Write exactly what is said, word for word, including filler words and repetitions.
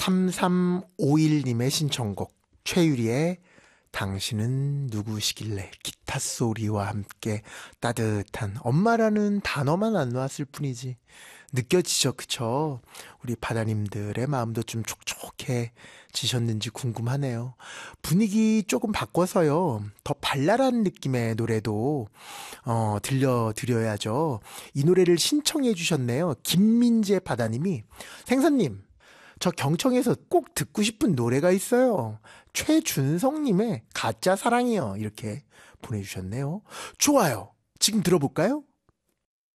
삼삼오일님의 신청곡 최유리의 당신은 누구시길래 기타 소리와 함께 따뜻한 엄마라는 단어만 안 나왔을 뿐이지 느껴지죠, 그쵸? 우리 바다님들의 마음도 좀 촉촉해지셨는지 궁금하네요. 분위기 조금 바꿔서요, 더 발랄한 느낌의 노래도 어, 들려드려야죠. 이 노래를 신청해 주셨네요. 김민재 바다님이. 생선님, 저 경청에서 꼭 듣고 싶은 노래가 있어요. 최준성님의 가짜 사랑이요. 이렇게 보내주셨네요. 좋아요. 지금 들어볼까요?